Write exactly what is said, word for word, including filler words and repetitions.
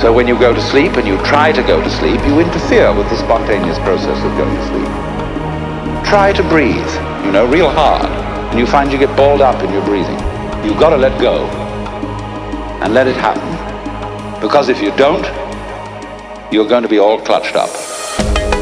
So when you go to sleep and you try to go to sleep, you interfere with the spontaneous process of going to sleep. Try to breathe, you know, real hard, and you find you get balled up in your breathing. You've got to let go and let it happen. Because if you don't, you're going to be all clutched up.